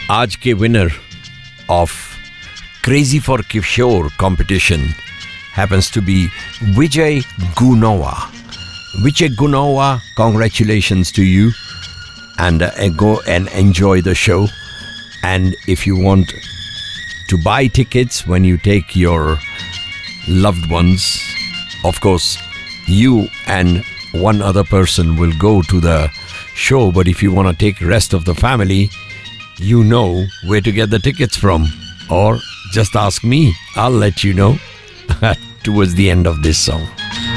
आज के winner of Crazy for Kishore competition happens to be Vijay Gunawa. Vijay Gunawa, congratulations to you, and go and enjoy the show. And if you want to buy tickets when you take your loved ones, of course, you and one other person will go to the show, but if you want to take rest of the family, you know where to get the tickets from, or just ask me. I'll let you know towards the end of this song.